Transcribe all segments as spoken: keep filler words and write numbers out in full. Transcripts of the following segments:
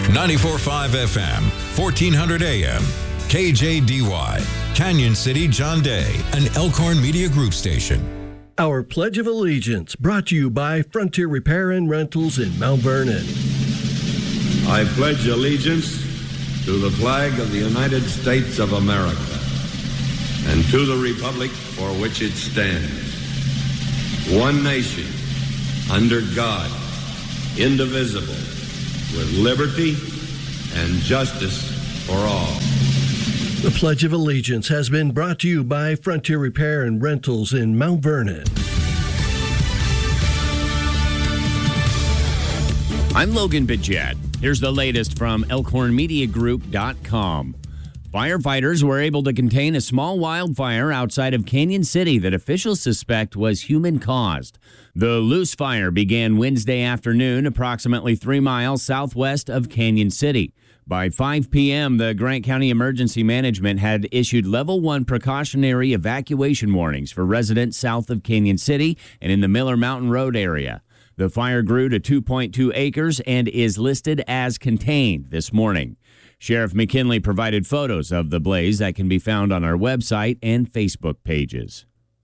ninety-four point five F M, fourteen hundred A M, K J D Y, Canyon City, John Day, an Elkhorn Media Group station. Our Pledge of Allegiance brought to you by Frontier Repair and Rentals in Mount Vernon. I pledge allegiance to the flag of the United States of America and to the republic for which it stands, one nation, under God, indivisible, with liberty and justice for all. The Pledge of Allegiance has been brought to you by Frontier Repair and Rentals in Mount Vernon. I'm Logan Bidget. Here's the latest from Elkhorn Media Group dot com. Firefighters were able to contain a small wildfire outside of Canyon City that officials suspect was human-caused. The loose fire began Wednesday afternoon, approximately three miles southwest of Canyon City. By five p.m., the Grant County Emergency Management had issued level one precautionary evacuation warnings for residents south of Canyon City and in the Miller Mountain Road area. The fire grew to two point two acres and is listed as contained this morning. Sheriff McKinley provided photos of the blaze that can be found on our website and Facebook pages.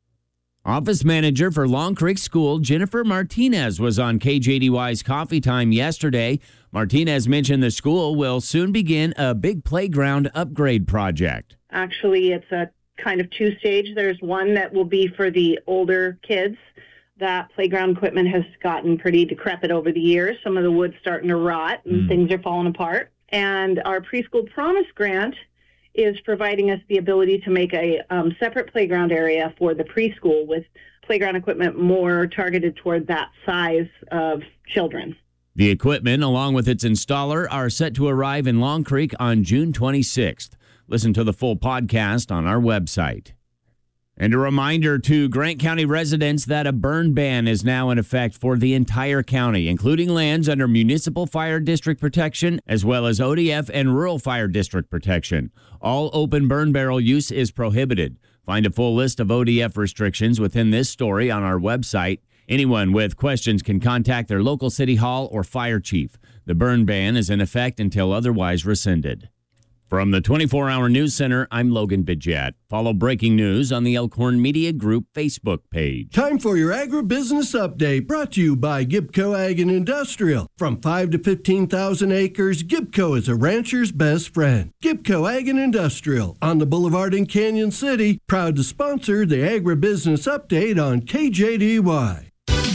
Office manager for Long Creek School, Jennifer Martinez, was on K J D Y's Coffee Time yesterday. Martinez mentioned the school will soon begin a big playground upgrade project. Actually, it's a kind of two-stage. There's one that will be for the older kids. That playground equipment has gotten pretty decrepit over the years. Some of the wood's starting to rot and mm. things are falling apart. And our Preschool Promise Grant is providing us the ability to make a um, separate playground area for the preschool with playground equipment more targeted toward that size of children. The equipment, along with its installer, are set to arrive in Long Creek on June twenty-sixth. Listen to the full podcast on our website. And a reminder to Grant County residents that a burn ban is now in effect for the entire county, including lands under Municipal Fire District Protection, as well as O D F and Rural Fire District Protection. All open burn barrel use is prohibited. Find a full list of O D F restrictions within this story on our website. Anyone with questions can contact their local city hall or fire chief. The burn ban is in effect until otherwise rescinded. From the twenty-four hour News Center, I'm Logan Bidget. Follow breaking news on the Elkhorn Media Group Facebook page. Time for your agribusiness update, brought to you by Gibco Ag and Industrial. From five to fifteen thousand acres, Gibco is a rancher's best friend. Gibco Ag and Industrial on the Boulevard in Canyon City, proud to sponsor the agribusiness update on K J D Y.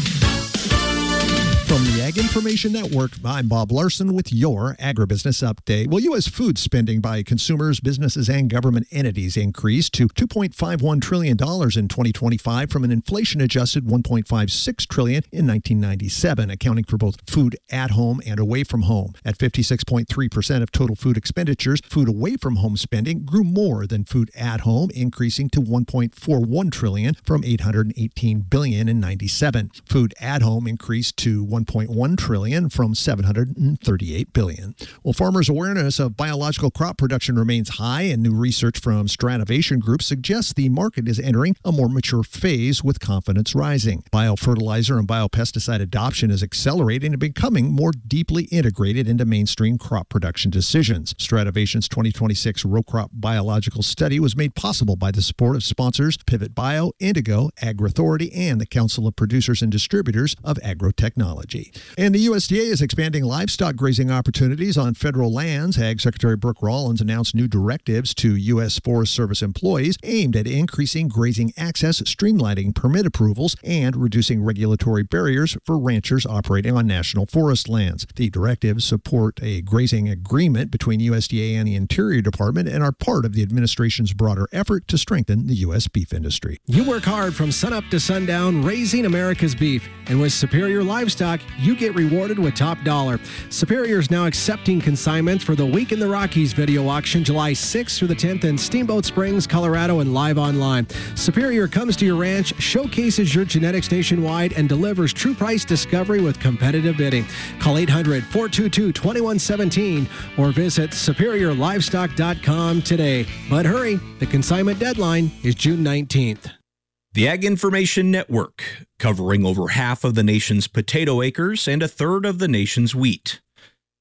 From the Ag Information Network, I'm Bob Larson with your Agribusiness Update. Well, U S food spending by consumers, businesses, and government entities increased to two point five one trillion dollars in twenty twenty-five from an inflation-adjusted one point five six trillion dollars in nineteen ninety-seven, accounting for both food at home and away from home. At fifty-six point three percent of total food expenditures, food away from home spending grew more than food at home, increasing to one point four one trillion dollars from eight hundred eighteen billion dollars in ninety-seven. Food at home increased to one point one trillion dollars from seven hundred thirty-eight billion dollars. Well, farmers' awareness of biological crop production remains high, and new research from Stranovation Group suggests the market is entering a more mature phase with confidence rising. Biofertilizer and biopesticide adoption is accelerating and becoming more deeply integrated into mainstream crop production decisions. Stratovation's twenty twenty-six row crop biological study was made possible by the support of sponsors Pivot Bio, Indigo, AgriAuthority, and the Council of Producers and Distributors of Agrotechnology. And the U S D A is expanding livestock grazing opportunities on federal lands. Ag Secretary Brooke Rollins announced new directives to U S Forest Service employees aimed at increasing grazing access, streamlining permit approvals, and reducing regulatory barriers for ranchers operating on national forest lands. The directives support a grazing agreement between U S D A and the Interior Department and are part of the administration's broader effort to strengthen the U S beef industry. You work hard from sunup to sundown raising America's beef, and with Superior Livestock, you get rewarded with top dollar. Superior is now accepting consignments for the Week in the Rockies video auction July sixth through the tenth in Steamboat Springs, Colorado, and live online. Superior comes to your ranch, showcases your genetics nationwide, and delivers true price discovery with competitive bidding. Call eight hundred, four two two, two one one seven or visit superior livestock dot com today. But hurry, the consignment deadline is June nineteenth. The Ag Information Network, covering over half of the nation's potato acres and a third of the nation's wheat.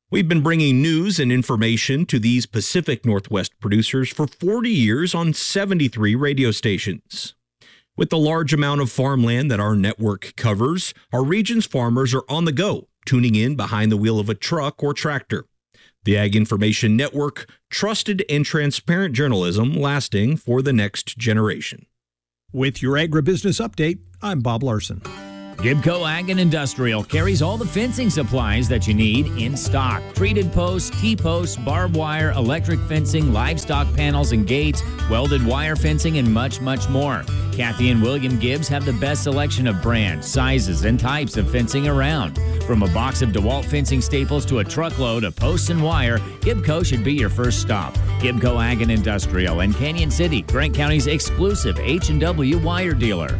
We've been bringing news and information to these Pacific Northwest producers for forty years on seventy-three radio stations. With the large amount of farmland that our network covers, our region's farmers are on the go, tuning in behind the wheel of a truck or tractor. The Ag Information Network, trusted and transparent journalism lasting for the next generation. With your agribusiness update, I'm Bob Larson. Gibco Ag and Industrial carries all the fencing supplies that you need in stock. Treated posts, T-posts, barbed wire, electric fencing, livestock panels and gates, welded wire fencing, and much, much more. Kathy and William Gibbs have the best selection of brands, sizes, and types of fencing around. From a box of DeWalt fencing staples to a truckload of posts and wire, Gibco should be your first stop. Gibco Ag and Industrial in Canyon City, Grant County's exclusive H and W wire dealer.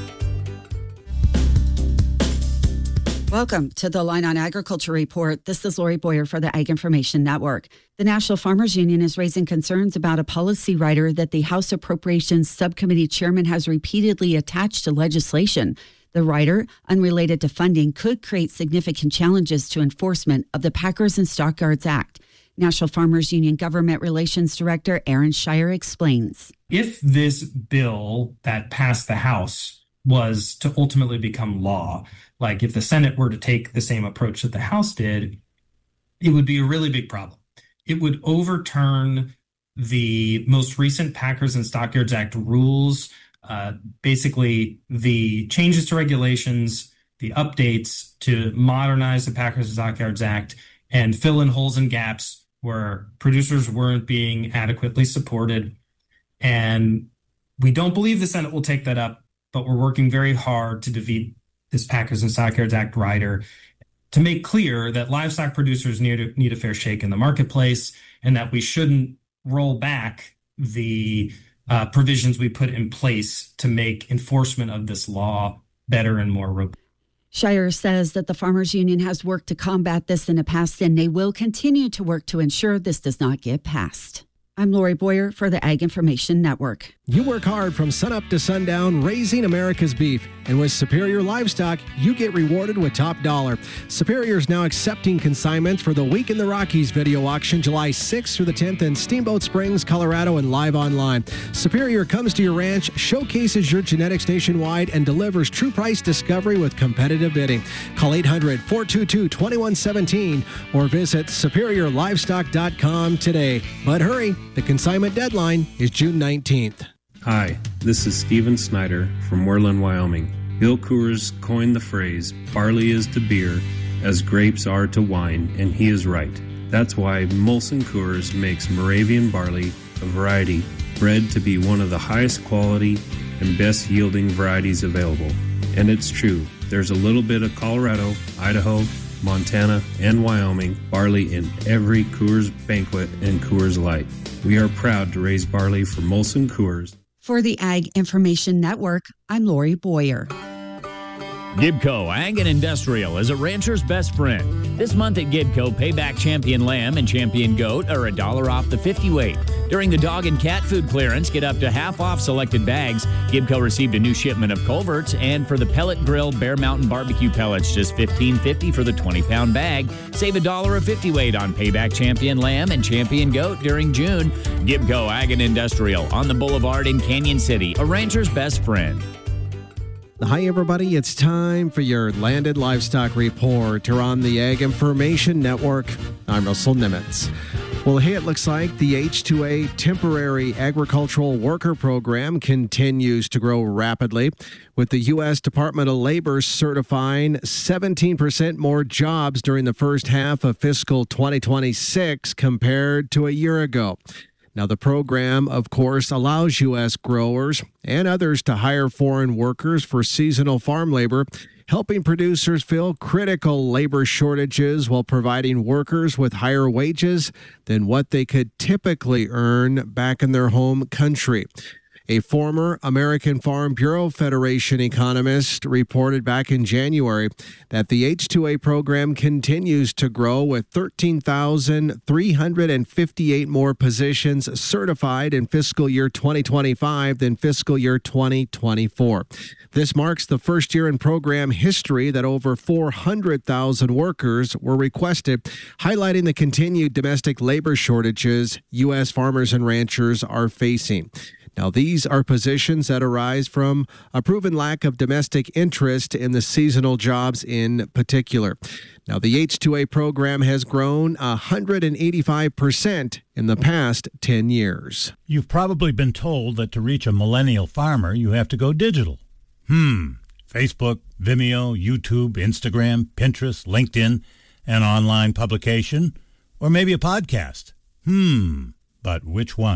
Welcome to the Line on Agriculture Report. This is Lori Boyer for the Ag Information Network. The National Farmers Union is raising concerns about a policy rider that the House Appropriations Subcommittee chairman has repeatedly attached to legislation. The rider, unrelated to funding, could create significant challenges to enforcement of the Packers and Stockyards Act. National Farmers Union Government Relations Director Aaron Shire explains. If this bill that passed the House was to ultimately become law, like if the Senate were to take the same approach that the House did, it would be a really big problem. It would overturn the most recent Packers and Stockyards Act rules, uh, basically the changes to regulations, the updates to modernize the Packers and Stockyards Act and fill in holes and gaps where producers weren't being adequately supported. And we don't believe the Senate will take that up, but we're working very hard to defeat this Packers and Stockyards Act rider to make clear that livestock producers need a, need a fair shake in the marketplace and that we shouldn't roll back the uh, provisions we put in place to make enforcement of this law better and more robust. Shire says that the Farmers Union has worked to combat this in the past, and they will continue to work to ensure this does not get passed. I'm Lori Boyer for the Ag Information Network. You work hard from sunup to sundown raising America's beef. And with Superior Livestock, you get rewarded with top dollar. Superior is now accepting consignments for the Week in the Rockies video auction July sixth through the tenth in Steamboat Springs, Colorado, and live online. Superior comes to your ranch, showcases your genetics nationwide, and delivers true price discovery with competitive bidding. Call eight hundred, four two two, two one one seven or visit superior livestock dot com today. But hurry, the consignment deadline is June nineteenth. Hi, this is Steven Snyder from Worland, Wyoming. Bill Coors coined the phrase, barley is to beer as grapes are to wine, and he is right. That's why Molson Coors makes Moravian barley, a variety, bred to be one of the highest quality and best yielding varieties available. And it's true, there's a little bit of Colorado, Idaho, Montana, and Wyoming barley in every Coors Banquet and Coors Light. We are proud to raise barley for Molson Coors. For the Ag Information Network, I'm Lori Boyer. Gibco Ag and Industrial is a rancher's best friend. This month at Gibco, Payback Champion Lamb and Champion Goat are a dollar off the fifty weight. During the dog and cat food clearance, get up to half off selected bags. Gibco received a new shipment of culverts, and for the pellet grill Bear Mountain barbecue pellets, just fifteen fifty for the twenty pound bag. Save a dollar a fifty weight on Payback Champion Lamb and Champion Goat during June. Gibco Ag and Industrial on the Boulevard in Canyon City, a rancher's best friend. Hi, everybody. It's time for your Landed Livestock Report here on the Ag Information Network. I'm Russell Nimitz. Well, hey, it looks like the H two A Temporary Agricultural Worker Program continues to grow rapidly, with the U S Department of Labor certifying seventeen percent more jobs during the first half of fiscal twenty twenty-six compared to a year ago. Now, the program, of course, allows U S growers and others to hire foreign workers for seasonal farm labor, helping producers fill critical labor shortages while providing workers with higher wages than what they could typically earn back in their home country. A former American Farm Bureau Federation economist reported back in January that the H two A program continues to grow with thirteen thousand three hundred fifty-eight more positions certified in fiscal year twenty twenty-five than fiscal year twenty twenty-four. This marks the first year in program history that over four hundred thousand workers were requested, highlighting the continued domestic labor shortages U S farmers and ranchers are facing. Now, these are positions that arise from a proven lack of domestic interest in the seasonal jobs in particular. Now, the H two A program has grown one hundred eighty-five percent in the past ten years. You've probably been told that to reach a millennial farmer, you have to go digital. Hmm. Facebook, Vimeo, YouTube, Instagram, Pinterest, LinkedIn, an online publication, or maybe a podcast. Hmm. But which one?